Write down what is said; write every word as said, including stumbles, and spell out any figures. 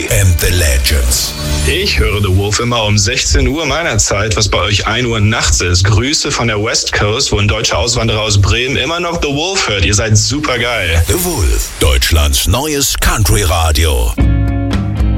and the Legends. Ich höre The Wolf immer um sechzehn Uhr meiner Zeit, was bei euch ein Uhr nachts ist. Grüße von der West Coast, wo ein deutscher Auswanderer aus Bremen immer noch The Wolf hört. Ihr seid super geil. The Wolf, Deutschlands neues Country-Radio.